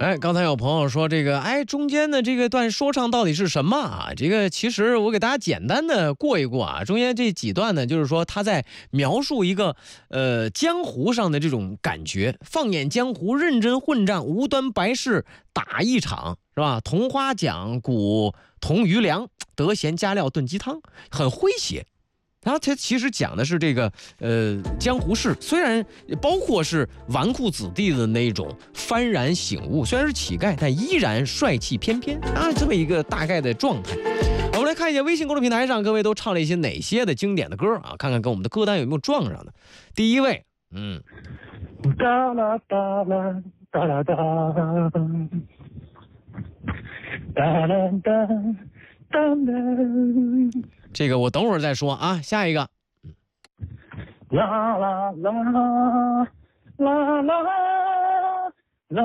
哎，刚才有朋友说这个，哎，中间的这个段说唱到底是什么啊？这个其实我给大家简单的过一过啊。中间这几段呢，就是说他在描述一个江湖上的这种感觉，放眼江湖，认真混账，无端白事打一场，是吧？同花奖，古同余粮，得闲加料炖鸡汤，很诙谐。然后他其实讲的是这个江湖事，虽然包括是纨绔子弟的那种幡然醒悟，虽然是乞丐，但依然帅气翩翩啊，这么一个大概的状态。我们来看一下微信公众平台上各位都唱了一些哪些的经典的歌啊，看看跟我们的歌单有没有撞上的。第一位， 哒啦哒啦哒啦哒，哒啦哒哒啦。 这个我等会儿再说啊，下一个。 啦啦啦啦啦啦啦，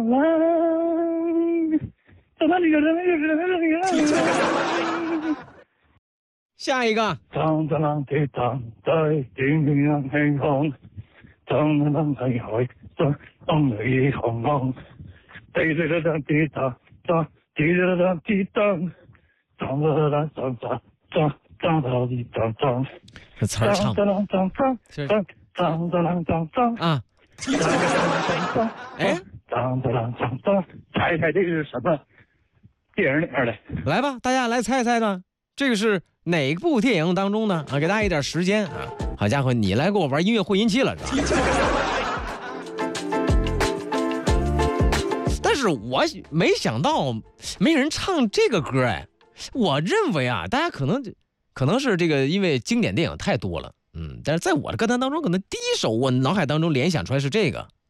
下一个。 当当当地当在天亮天空，当当当在海上当你红红，滴滴答答滴答答，滴滴答答滴答，当当当当当。当当当当当， 这词儿唱当当当当当当当当当啊！哎， 当当当当，猜猜这是什么电影里面的？ 来吧，大家来猜猜呢？这个是哪部电影当中呢？啊，给大家一点时间啊！好家伙，你来给我玩音乐混音器了是吧？但是我没想到没人唱这个歌哎。我认为啊，大家可能是这个，因为经典电影太多了，但是在我的歌单当中，可能第一首我脑海当中联想出来是这个。